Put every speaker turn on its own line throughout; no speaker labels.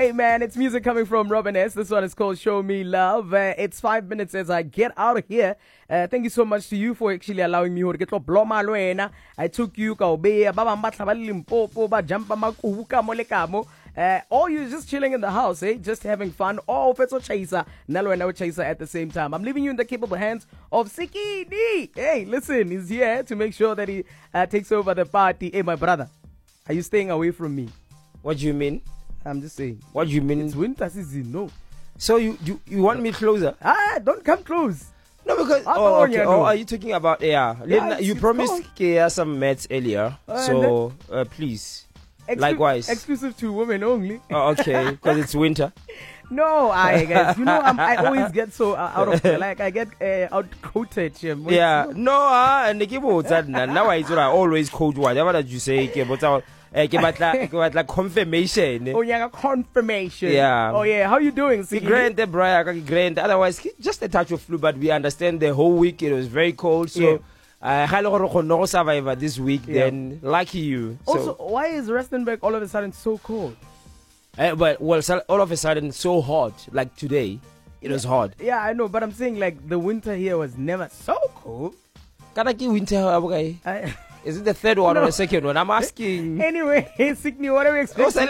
Hey man, it's music coming from Robin S. This one is called Show Me Love. It's 5 minutes as I get out of here. Thank you so much to you for actually allowing me to get blow my loena. I took you ka obea baba mbatla ba limpopo ba jumpa makuhuka molekamo. Or you're just chilling in the house, just having fun. Or Feto Chaser, Nalo and Chaser at the same time. I'm leaving you in the capable hands of Sikini. Hey, listen, he's here to make sure that he takes over the party. Hey, my brother, are you staying away from me?
What do you mean?
I'm just saying.
What do you mean?
It's winter season, no.
So you want me closer?
Don't come close.
No, because okay. Oh, are you talking about you promised Kea some meds earlier, so please. Likewise.
Exclusive to women only.
Oh, okay, because it's winter.
No, guys, you know, I always get so out of I get out-quoted.
Yeah, no, and the people that now I always quote whatever that you say, but like confirmation.
Oh yeah, confirmation.
Yeah.
Oh yeah, how you doing?
Grand, Brian. Otherwise, just a touch of flu, but we understand the whole week it was very cold, so. Yeah. Survivor this week, then lucky you.
Also, why is Rustenburg all of a sudden so cold?
All of a sudden so hot. Like today, it was hot.
Yeah, I know, but I'm saying like the winter here was never so cold.
Winter, is it the third one or the second one? I'm asking.
Anyway, Sydney, what are we expecting?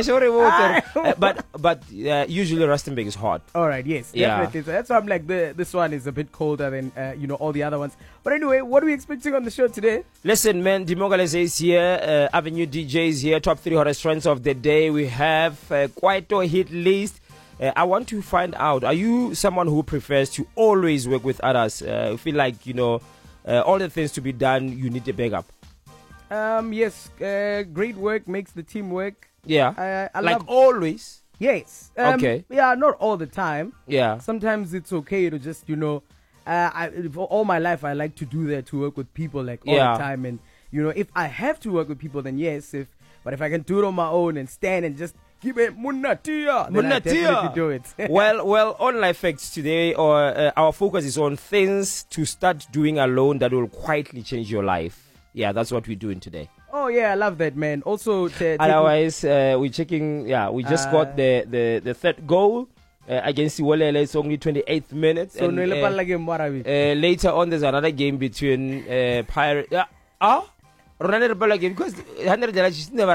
But usually Rustenburg is hot.
All right, yes, definitely. So that's why I'm like this one is a bit colder than all the other ones. But anyway, what are we expecting on the show today?
Listen, man, Dimogales is here, Avenue DJs here, top 3 hottest trends of the day. We have quite a hit list. I want to find out: are you someone who prefers to always work with others? Feel like all the things to be done, you need a backup.
Yes, great work makes the team work.
Yeah, I like always.
Yes.
Okay.
Yeah, not all the time.
Yeah.
Sometimes it's okay to just for all my life I like to do that, to work with people like all the time, and if I have to work with people, then yes. But if I can do it on my own and stand and just give it munatia, then I definitely do it.
well, on Life Facts today, our focus is on things to start doing alone that will quietly change your life. Yeah, that's what we're doing today.
Oh yeah, I love that, man. Also,
otherwise, we're checking. Yeah, we just got the third goal against Iwolele. It's only 28th minute.
So
later on, there's another game between Pirate. Ronaldo game because 100 she's never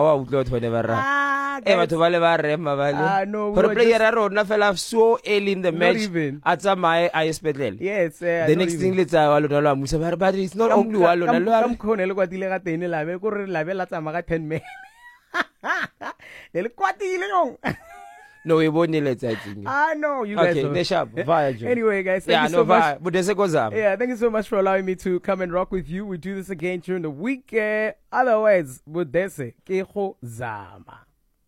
no,
player fell so early in the match. Yes,
the
next thing it's not only No, we won't need it.
I know you guys.
Okay,
anyway, guys, thank you so much.
Yeah,
thank you so much for allowing me to come and rock with you. We do this again during the week. Otherwise, Budese Keho Zama.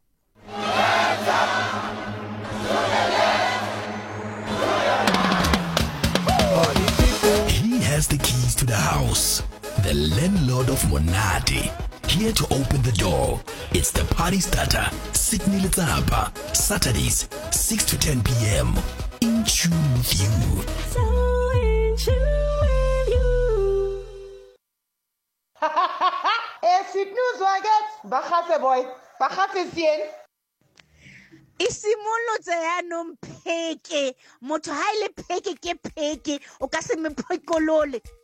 He has the keys to the house. The landlord of Monate. Here to open the door. It's the party starter, Sydney Letsapa. Saturdays, 6 to 10 p.m. In tune with you.
So in tune with you.
News waget, Bahase boy, Bahase sien.
Isimolotse ya no mpeke, motho ha ile peke ke peke, o ka se me phekolole.